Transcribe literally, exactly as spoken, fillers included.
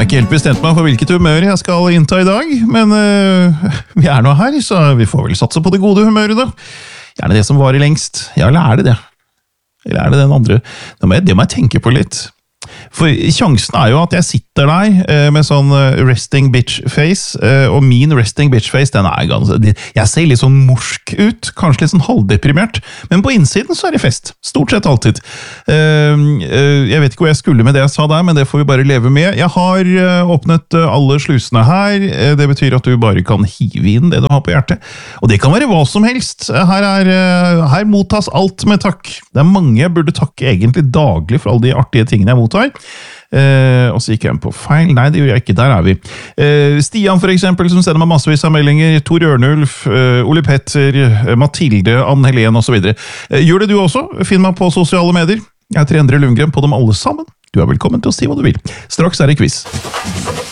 har ikke helt bestemt meg for hvilket humør jeg skal innta i dag, men øh, vi er nå her, så vi får vel satse på det gode humøret da. Gjerne det som varer lengst. Ja, eller er det det? Eller er det den andre? Det må jeg, det må jeg tenke på litt. For sjansen er jo at jeg sitter der eh, med sånn resting bitch face, eh, og min resting bitch face, den er ganske, jeg ser litt sånn morsk ut, kanskje litt sånn halvdeprimert, men på innsiden så er det fest, stort sett alltid. Eh, eh, jeg vet ikke hva jeg skulle med det jeg sa der, men det får vi bare leve med. Jeg har eh, åpnet alle slusene her, eh, det betyr at du bare kan hive inn det du har på hjertet, og det kan være hva som helst. Her, er, eh, her mottas alt med takk. Det er mange jeg burde takke egentlig daglig for alle de artige tingene jeg mottar. Uh, og så gikk jeg på feil. Nei, det gjør jeg ikke. Der er vi. Uh, Stian, for eksempel, som sender meg massevis av meldinger. Tor Ørnulf, uh, Ole Petter, uh, Mathilde, Anne Helene og så videre. Uh, gjør det du også. Finn meg på sosiale medier. Jeg heter Endre Lundgren på dem alle sammen. Du er velkommen til å si hva du vil. Straks er det quiz.